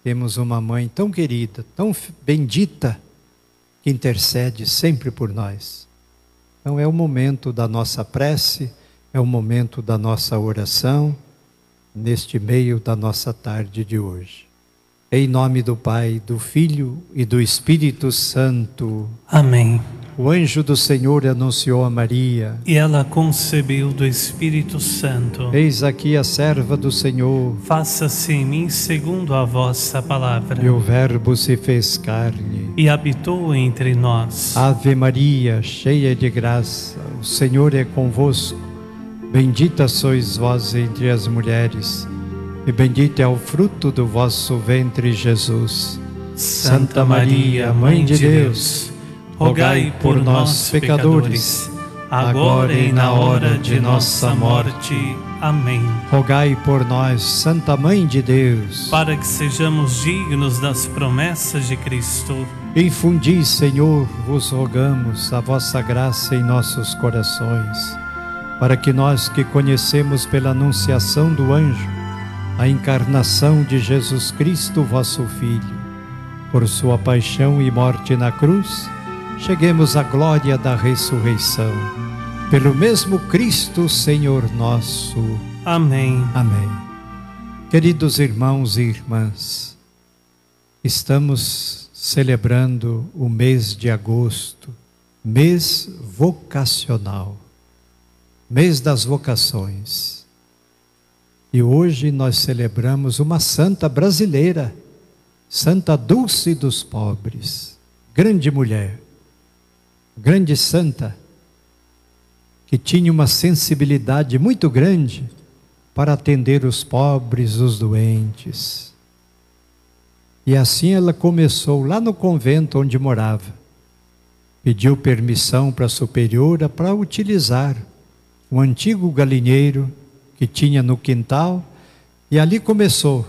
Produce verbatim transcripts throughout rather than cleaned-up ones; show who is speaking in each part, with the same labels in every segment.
Speaker 1: temos uma mãe tão querida, tão bendita, que intercede sempre por nós. Então é o momento da nossa prece, é o momento da nossa oração, neste meio da nossa tarde de hoje. Em nome do Pai, do Filho e do Espírito Santo.
Speaker 2: Amém.
Speaker 1: O anjo do Senhor anunciou a Maria.
Speaker 2: E ela concebeu do Espírito Santo.
Speaker 1: Eis aqui a serva do Senhor.
Speaker 2: Faça-se em mim segundo a vossa palavra.
Speaker 1: E o Verbo se fez carne.
Speaker 2: E habitou entre nós.
Speaker 1: Ave Maria, cheia de graça, o Senhor é convosco. Bendita sois vós entre as mulheres, e bendito é o fruto do vosso ventre, Jesus.
Speaker 2: Santa Maria, Mãe de Deus, rogai por nós, pecadores, agora e na hora de nossa morte. Amém.
Speaker 1: Rogai por nós, Santa Mãe de Deus,
Speaker 2: para que sejamos dignos das promessas de Cristo.
Speaker 1: Infundi, Senhor, vos rogamos a vossa graça em nossos corações, para que nós que conhecemos pela anunciação do anjo a encarnação de Jesus Cristo, vosso Filho, por sua paixão e morte na cruz, cheguemos à glória da ressurreição. Pelo mesmo Cristo, Senhor nosso.
Speaker 2: Amém.
Speaker 1: Amém. Queridos irmãos e irmãs, estamos celebrando o mês de agosto, mês vocacional, mês das vocações. E hoje nós celebramos uma santa brasileira, Santa Dulce dos Pobres, grande mulher, grande santa, que tinha uma sensibilidade muito grande para atender os pobres, os doentes. E assim ela começou lá no convento onde morava. Pediu permissão para a superiora para utilizar um antigo galinheiro que tinha no quintal, e ali começou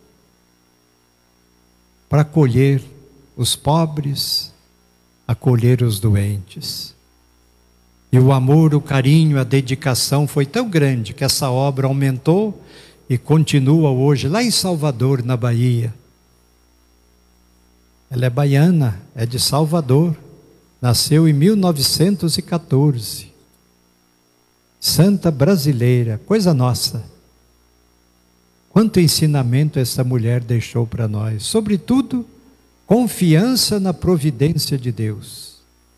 Speaker 1: para acolher os pobres, acolher os doentes. E o amor, o carinho, a dedicação foi tão grande que essa obra aumentou e continua hoje lá em Salvador, na Bahia. Ela é baiana, é de Salvador, nasceu em mil novecentos e quatorze. Santa brasileira, coisa nossa. Quanto ensinamento essa mulher deixou para nós. Sobretudo, confiança na providência de Deus.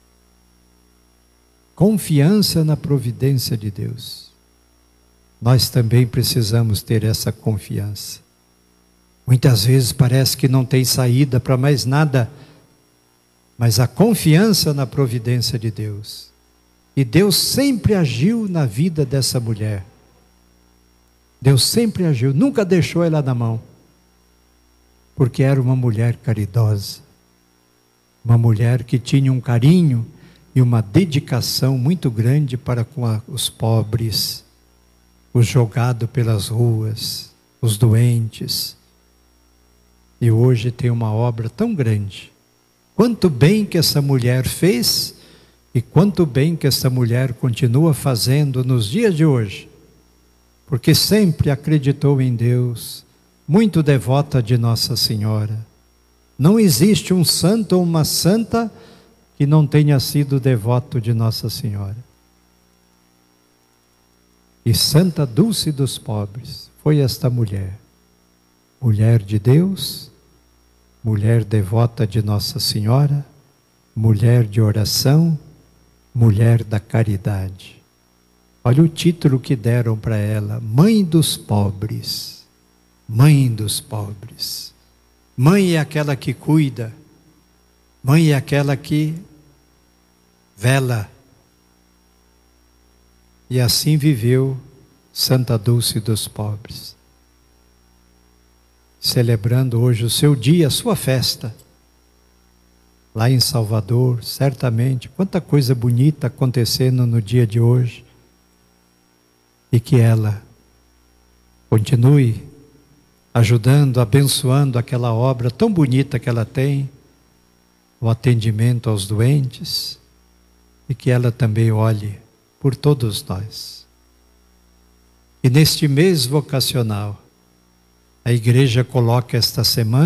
Speaker 1: Confiança na providência de Deus. Nós também precisamos ter essa confiança. Muitas vezes parece que não tem saída para mais nada, mas a confiança na providência de Deus. E Deus sempre agiu na vida dessa mulher. Deus sempre agiu, nunca deixou ela na mão. Porque era uma mulher caridosa. Uma mulher que tinha um carinho e uma dedicação muito grande para com a, os pobres, os jogados pelas ruas, os doentes. E hoje tem uma obra tão grande. Quanto bem que essa mulher fez, e quanto bem que essa mulher continua fazendo nos dias de hoje, porque sempre acreditou em Deus, muito devota de Nossa Senhora. Não existe um santo ou uma santa que não tenha sido devoto de Nossa Senhora. E Santa Dulce dos Pobres foi esta mulher, mulher de Deus, mulher devota de Nossa Senhora, mulher de oração, mulher da caridade. Olha o título que deram para ela: Mãe dos Pobres. Mãe dos pobres. Mãe é aquela que cuida. Mãe é aquela que vela. E assim viveu Santa Dulce dos Pobres, celebrando hoje o seu dia, a sua festa. Lá em Salvador, certamente, quanta coisa bonita acontecendo no dia de hoje. E que ela continue ajudando, abençoando aquela obra tão bonita que ela tem, o atendimento aos doentes, e que ela também olhe por todos nós. E neste mês vocacional, a igreja coloca esta semana